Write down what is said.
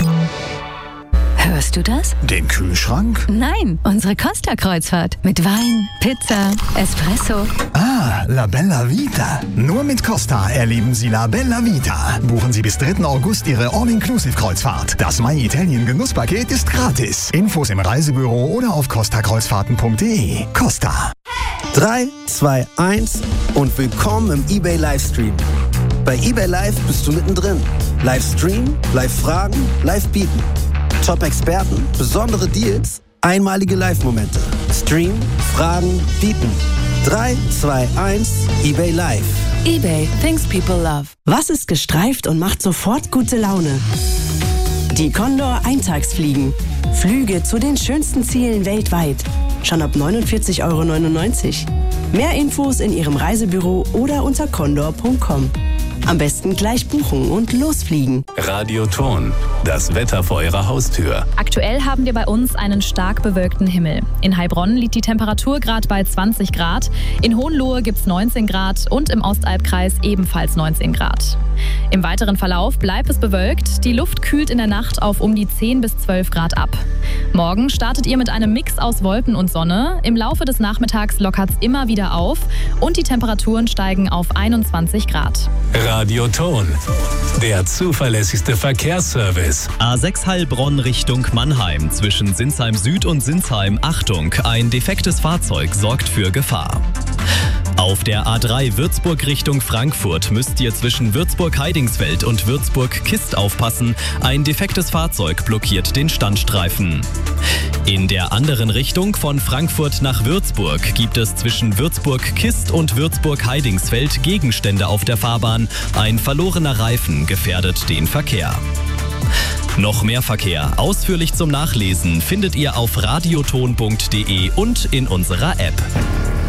Hörst du das? Den Kühlschrank? Nein, unsere Costa-Kreuzfahrt. Mit Wein, Pizza, Espresso. Ah, La Bella Vita. Nur mit Costa erleben Sie La Bella Vita. Buchen Sie bis 3. August Ihre All-Inclusive-Kreuzfahrt. Das My Italien Genusspaket ist gratis. Infos im Reisebüro oder auf costakreuzfahrten.de. Costa. 3, 2, 1 und willkommen im eBay Livestream. Bei eBay Live bist du mittendrin. Livestream, Live-Fragen, Live-Bieten. Top-Experten, besondere Deals, einmalige Live-Momente. Stream, Fragen, Bieten. 3, 2, 1, eBay Live. eBay, things people love. Was ist gestreift und macht sofort gute Laune? Die Condor Eintagsfliegen. Flüge zu den schönsten Zielen weltweit. Schon ab 49,99 €. Mehr Infos in Ihrem Reisebüro oder unter condor.com. Am besten gleich buchen und losfliegen. Radioton, das Wetter vor Ihrer Haustür. Aktuell haben wir bei uns einen stark bewölkten Himmel. In Heilbronn liegt die Temperatur gerade bei 20 Grad. In Hohenlohe gibt es 19 Grad und im Ostalbkreis ebenfalls 19 Grad. Im weiteren Verlauf bleibt es bewölkt. Die Luft kühlt in der Nacht auf um die 10 bis 12 Grad ab. Morgen startet ihr mit einem Mix aus Wolken und Sonne. Im Laufe des Nachmittags lockert es immer wieder auf und die Temperaturen steigen auf 21 Grad. Radioton, der zuverlässigste Verkehrsservice. A6 Heilbronn Richtung Mannheim. Zwischen Sinsheim Süd und Sinsheim. Achtung, ein defektes Fahrzeug sorgt für Gefahr. Auf der A3 Würzburg Richtung Frankfurt müsst ihr zwischen Würzburg-Heidingsfeld und Würzburg-Kist aufpassen. Ein defektes Fahrzeug blockiert den Standstreifen. In der anderen Richtung von Frankfurt nach Würzburg gibt es zwischen Würzburg-Kist und Würzburg-Heidingsfeld Gegenstände auf der Fahrbahn. Ein verlorener Reifen gefährdet den Verkehr. Noch mehr Verkehr, ausführlich zum Nachlesen, findet ihr auf radioton.de und in unserer App.